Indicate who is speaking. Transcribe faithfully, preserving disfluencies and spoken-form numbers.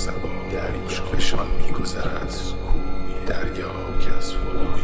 Speaker 1: سبا در عشق فشان میگذرد، دریا که از فلان